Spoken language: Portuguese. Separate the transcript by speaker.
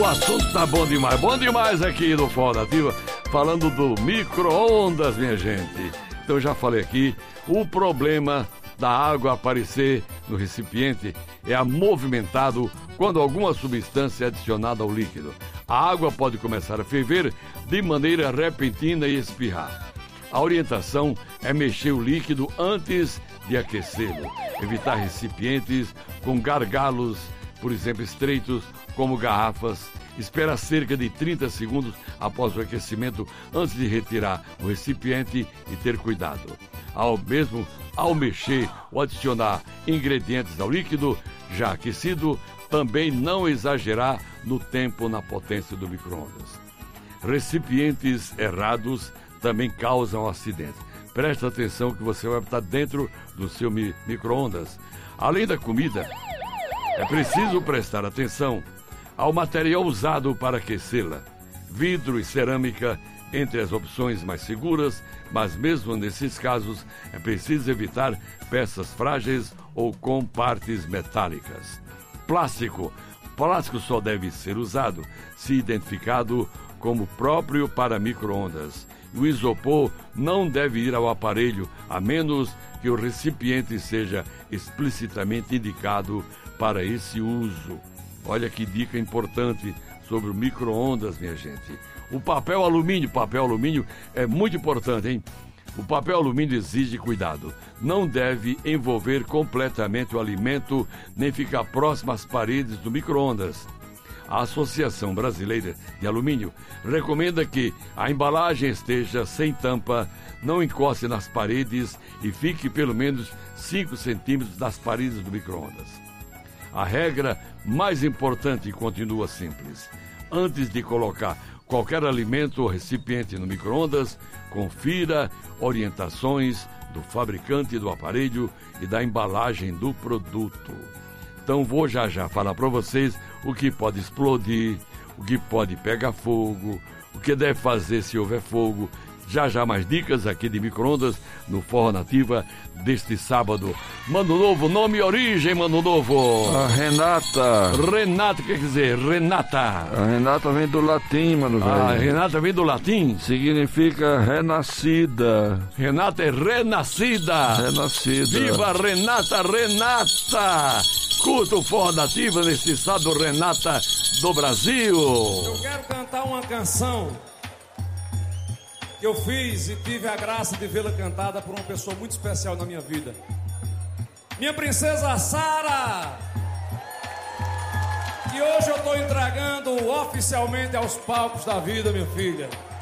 Speaker 1: assunto tá bom demais aqui no Fora Ativa, falando do micro-ondas, minha gente. Então eu já falei aqui, o problema da água aparecer no recipiente é movimentado quando alguma substância é adicionada ao líquido. A água pode começar a ferver de maneira repentina e espirrar. A orientação é mexer o líquido antes de aquecê-lo, evitar recipientes com gargalos, por exemplo, estreitos, como garrafas. Espera cerca de 30 segundos após o aquecimento antes de retirar o recipiente e ter cuidado. Ao mexer ou adicionar ingredientes ao líquido já aquecido, também não exagerar no tempo ou na potência do micro-ondas. Recipientes errados também causam acidentes. Presta atenção que você vai estar dentro do seu micro-ondas. Além da comida, é preciso prestar atenção ao material usado para aquecê-la. Vidro e cerâmica entre as opções mais seguras, mas mesmo nesses casos é preciso evitar peças frágeis ou com partes metálicas. Plástico só deve ser usado se identificado como próprio para micro-ondas. O isopor não deve ir ao aparelho, a menos que o recipiente seja explicitamente indicado para esse uso. Olha que dica importante sobre o micro-ondas, minha gente. O papel alumínio é muito importante, hein? O papel alumínio exige cuidado. Não deve envolver completamente o alimento, nem ficar próximo às paredes do micro-ondas. A Associação Brasileira de Alumínio recomenda que a embalagem esteja sem tampa, não encoste nas paredes e fique pelo menos 5 centímetros das paredes do micro-ondas. A regra mais importante continua simples. Antes de colocar qualquer alimento ou recipiente no micro-ondas, confira orientações do fabricante do aparelho e da embalagem do produto. Então vou já falar para vocês o que pode explodir, o que pode pegar fogo, o que deve fazer se houver fogo. Já mais dicas aqui de micro-ondas no Forró Nativa deste sábado. Mano Novo, nome e origem, Mano Novo.
Speaker 2: A Renata.
Speaker 1: Renata, quer dizer, Renata.
Speaker 2: A Renata vem do latim, mano velho.
Speaker 1: A Renata vem do latim?
Speaker 2: Significa renascida.
Speaker 1: Renata é renascida.
Speaker 2: Renascida.
Speaker 1: Viva Renata, Renata. Curta o Forró Nativa neste sábado, Renata do Brasil.
Speaker 3: Eu quero cantar uma canção que eu fiz e tive a graça de vê-la cantada por uma pessoa muito especial na minha vida. Minha princesa Sara, que hoje eu estou entregando oficialmente aos palcos da vida, minha filha.